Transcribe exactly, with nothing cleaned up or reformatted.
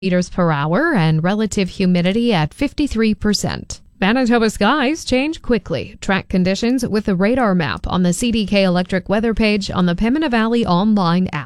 meters per hour and relative humidity at fifty-three percent. Manitoba skies change quickly. Track conditions with the radar map on the C D K Electric weather page on the Pembina Valley online app.